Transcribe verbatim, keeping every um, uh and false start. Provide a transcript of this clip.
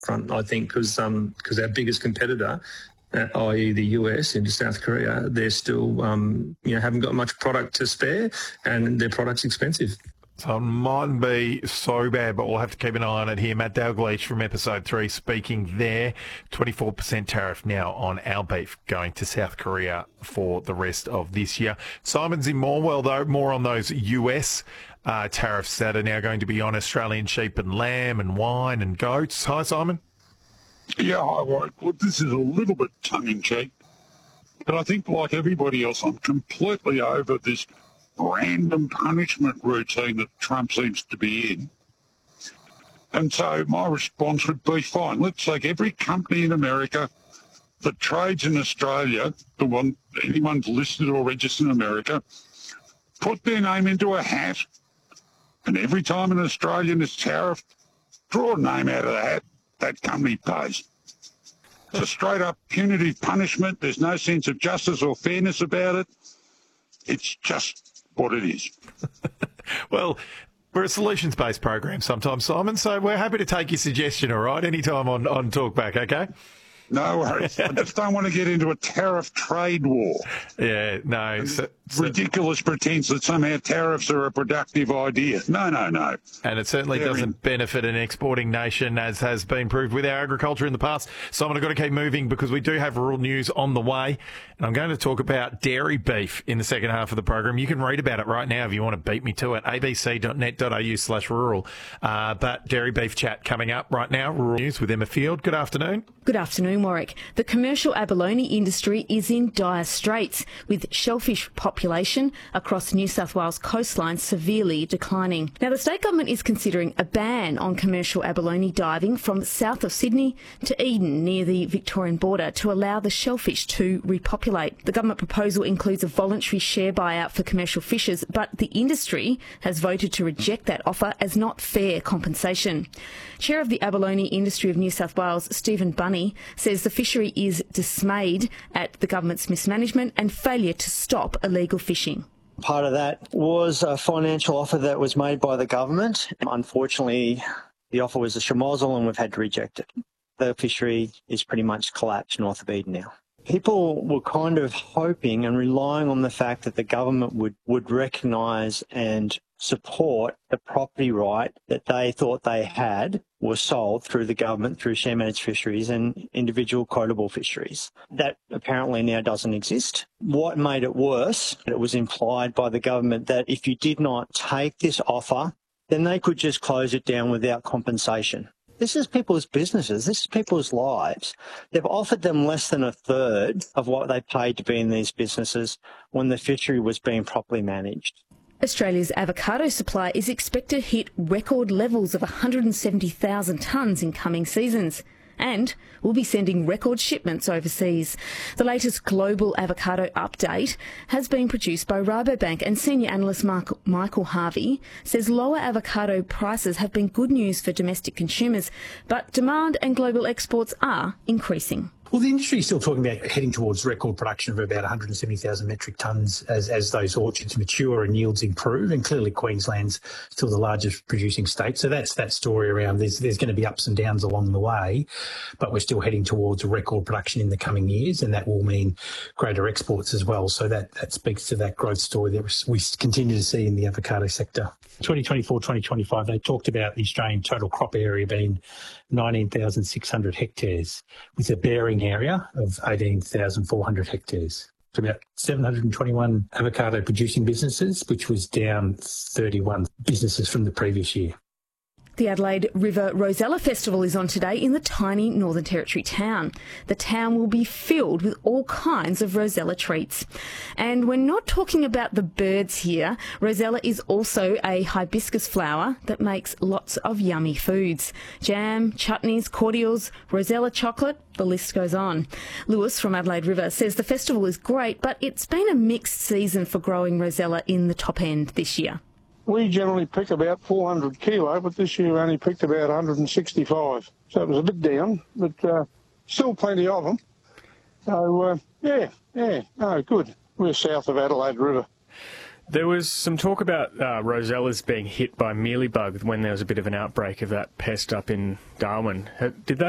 front, I think, because um, because our biggest competitor, uh, that is the U S into South Korea, they're still, um, you know, haven't got much product to spare and their product's expensive. So it mightn't be so bad, but we'll have to keep an eye on it here. Matt Dalgleish from episode three speaking there. twenty-four percent tariff now on our beef going to South Korea for the rest of this year. Simon's in Morwell, though, more on those U S uh, tariffs that are now going to be on Australian sheep and lamb and wine and goats. Hi, Simon. Yeah, hi, Warwick. Well, this is a little bit tongue-in-cheek, but I think, like everybody else, I'm completely over this random punishment routine that Trump seems to be in. And so my response would be, fine, let's take every company in America that trades in Australia, the one anyone's listed or registered in America, put their name into a hat, and every time an Australian is tariffed, draw a name out of the hat, that company pays. It's a straight-up punitive punishment. There's no sense of justice or fairness about it. It's just what it is. Well, we're a solutions-based program sometimes, Simon, so we're happy to take your suggestion, all right, anytime on, on Talkback, okay? No worries. I just don't want to get into a tariff trade war. Yeah, no. So, so, ridiculous pretense that somehow tariffs are a productive idea. No, no, no. And it certainly They're doesn't in. benefit an exporting nation, as has been proved with our agriculture in the past. Simon, I've got to keep moving because we do have rural news on the way. And I'm going to talk about dairy beef in the second half of the program. You can read about it right now if you want to beat me to it, abc.net.au slash rural. Uh, but dairy beef chat coming up right now. Rural news with Emma Field. Good afternoon. Good afternoon, Warwick. The commercial abalone industry is in dire straits, with shellfish population across New South Wales coastline severely declining. Now, the state government is considering a ban on commercial abalone diving from south of Sydney to Eden near the Victorian border to allow the shellfish to repopulate. The government proposal includes a voluntary share buyout for commercial fishers, but the industry has voted to reject that offer as not fair compensation. Chair of the abalone industry of New South Wales, Stephen Bunny, says the fishery is dismayed at the government's mismanagement and failure to stop illegal fishing. Part of that was a financial offer that was made by the government. Unfortunately, the offer was a schmozzle and we've had to reject it. The fishery is pretty much collapsed north of Eden now. People were kind of hoping and relying on the fact that the government would, would recognise and support the property right that they thought they had was sold through the government, through share managed fisheries and individual quotable fisheries. That apparently now doesn't exist. What made it worse, it was implied by the government that if you did not take this offer, then they could just close it down without compensation. This is people's businesses. This is people's lives. They've offered them less than a third of what they paid to be in these businesses when the fishery was being properly managed. Australia's avocado supply is expected to hit record levels of one hundred seventy thousand tonnes in coming seasons. And we'll be sending record shipments overseas. The latest global avocado update has been produced by Rabobank, and senior analyst Mark, Michael Harvey says lower avocado prices have been good news for domestic consumers, but demand and global exports are increasing. Well, the industry is still talking about heading towards record production of about one hundred seventy thousand metric tonnes as, as those orchards mature and yields improve. And clearly Queensland's still the largest producing state. So that's that story around there's, there's going to be ups and downs along the way, but we're still heading towards a record production in the coming years, and that will mean greater exports as well. So that, that speaks to that growth story that we continue to see in the avocado sector. twenty twenty-four twenty twenty-five, they talked about the Australian total crop area being nineteen thousand six hundred hectares, with a bearing area of eighteen thousand four hundred hectares. It's about seven hundred twenty-one avocado producing businesses, which was down thirty-one businesses from the previous year. The Adelaide River Rosella Festival is on today in the tiny Northern Territory town. The town will be filled with all kinds of Rosella treats. And we're not talking about the birds here. Rosella is also a hibiscus flower that makes lots of yummy foods. Jam, chutneys, cordials, Rosella chocolate, the list goes on. Lewis from Adelaide River says the festival is great, but it's been a mixed season for growing Rosella in the top end this year. We generally pick about four hundred kilo, but this year we only picked about one hundred sixty-five. So it was a bit down, but uh, still plenty of them. So, uh, yeah, yeah, no, good. We're south of Adelaide River. There was some talk about uh, Rosellas being hit by mealybug when there was a bit of an outbreak of that pest up in Darwin. Did that